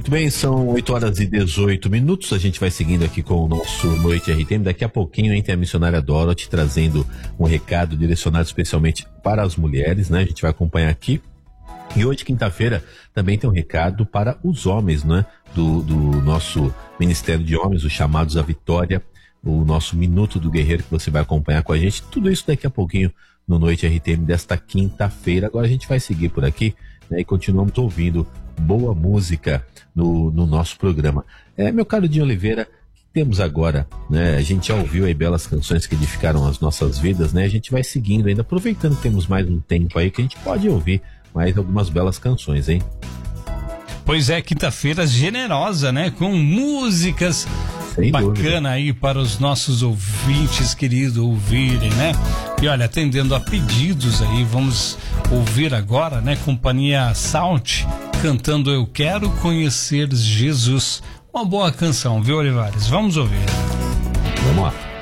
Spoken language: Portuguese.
Muito bem, são 8h18. A gente vai seguindo aqui com o nosso Noite RTM. Daqui a pouquinho, hein, tem a missionária Dorothy trazendo um recado direcionado especialmente para as mulheres, né? A gente vai acompanhar aqui. E hoje, quinta-feira, também tem um recado para os homens, né? Do nosso Ministério de Homens, os chamados à vitória, o nosso Minuto do Guerreiro, que você vai acompanhar com a gente. Tudo isso daqui a pouquinho no Noite RTM desta quinta-feira. Agora a gente vai seguir por aqui, né? E continuamos ouvindo boa música no nosso programa. Meu caro Dinho Oliveira, o que temos agora, né? A gente já ouviu aí belas canções que edificaram as nossas vidas, né? A gente vai seguindo ainda, aproveitando que temos mais um tempo aí que a gente pode ouvir mais algumas belas canções, hein? Pois é, quinta-feira generosa, né? Com músicas bacana aí para os nossos ouvintes queridos ouvirem, né? E olha, atendendo a pedidos aí, vamos ouvir agora, né? Companhia Sound cantando Eu Quero Conhecer Jesus. Uma boa canção, viu, Olivares? Vamos ouvir. Vamos lá.